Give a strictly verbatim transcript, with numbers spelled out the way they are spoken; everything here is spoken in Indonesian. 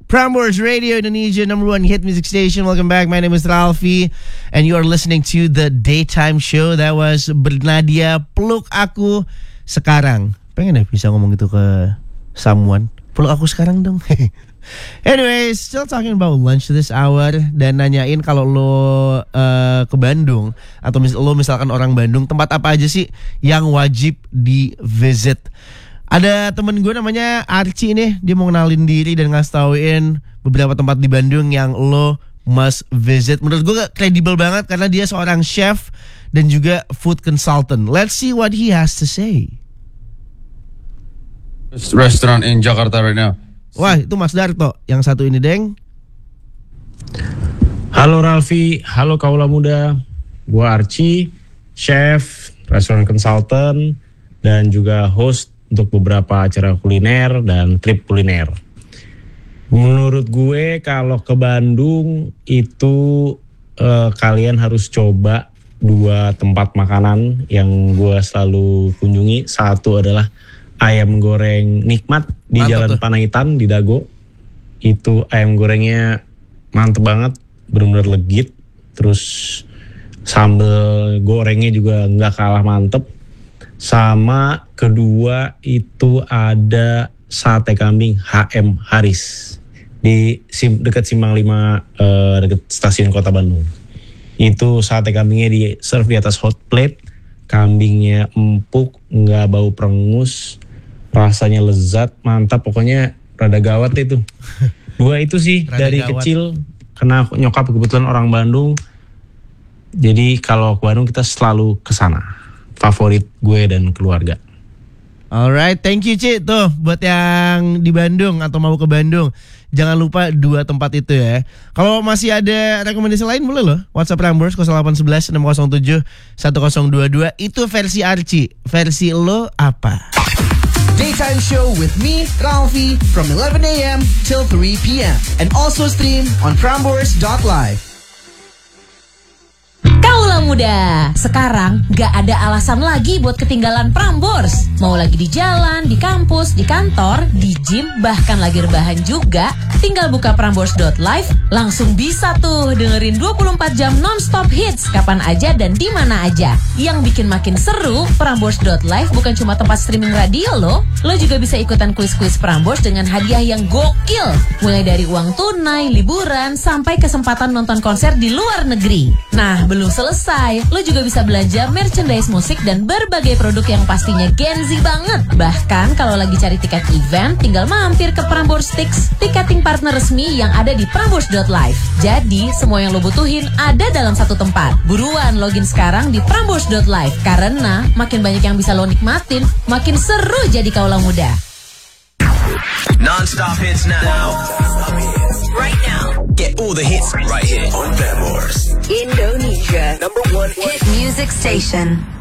Prambors Radio Indonesia, number one hit music station. Welcome back. My name is Ralfi, and you are listening to the Daytime Show. That was Bernadia, Peluk Aku Sekarang. Pengen ya bisa ngomong gitu ke someone. Peluk aku sekarang dong. Anyway, still talking about lunch this hour. Dan nanyain kalau lo uh, ke Bandung, atau mis- lo misalkan orang Bandung, tempat apa aja sih yang wajib di visit? Ada temen gue namanya Archie nih, dia mau kenalin diri dan ngasih tauin beberapa tempat di Bandung yang lo must visit. Menurut gue kredibel banget karena dia seorang chef dan juga food consultant. Let's see what he has to say. Restaurant in Jakarta right now. Wah, itu Mas Darto. Yang satu ini, Deng. Halo Ralfi, halo kaula muda. Gue Archie, chef, restaurant consultant, dan juga host untuk beberapa acara kuliner dan trip kuliner. Menurut gue kalau ke Bandung itu eh, kalian harus coba dua tempat makanan yang gue selalu kunjungi. Satu adalah ayam goreng nikmat di mantep Jalan tuh. Panaitan di Dago. Itu ayam gorengnya mantep banget, benar-benar legit. Terus sambal gorengnya juga nggak kalah mantep. Sama kedua itu ada sate kambing H M Haris di sim, dekat Simpang lima, uh, dekat stasiun Kota Bandung. Itu sate kambingnya di serve di atas hot plate, kambingnya empuk, nggak bau perengus, rasanya lezat, mantap, pokoknya rada gawat itu. Dua itu sih dari gawat. Kecil, karena nyokap kebetulan orang Bandung, jadi kalau ke Bandung kita selalu ke sana. Favorit gue dan keluarga. Alright, thank you Ci. Tuh buat yang di Bandung atau mau ke Bandung, jangan lupa dua tempat itu ya. Kalau masih ada rekomendasi lain boleh loh. WhatsApp Prambors nol delapan satu satu enam nol tujuh satu nol dua dua. Itu versi Archie. Versi lo apa? Daytime show with me, Ralfi, from eleven a.m. till three p.m. And also stream on prambors dot live. Kaulah muda, sekarang gak ada alasan lagi buat ketinggalan Prambors. Mau lagi di jalan, di kampus, di kantor, di gym, bahkan lagi rebahan juga, tinggal buka prambors dot live, langsung bisa tuh dengerin dua puluh empat jam non-stop hits kapan aja dan di mana aja. Yang bikin makin seru, prambors dot live bukan cuma tempat streaming radio loh. Lo juga bisa ikutan kuis-kuis Prambors dengan hadiah yang gokil. Mulai dari uang tunai, liburan, sampai kesempatan nonton konser di luar negeri. Nah, belum selesai, lo juga bisa belanja merchandise musik dan berbagai produk yang pastinya Gen Z banget. Bahkan kalau lagi cari tiket event, tinggal mampir ke Prambors Tix, tiketing partner resmi yang ada di prambors dot live. Jadi, semua yang lo butuhin ada dalam satu tempat. Buruan login sekarang di prambors dot live, karena makin banyak yang bisa lo nikmatin, makin seru jadi kaulah muda. Non-stop hits now. Right now. Get all the hits right here on Prambors Indonesia, number one hit music station.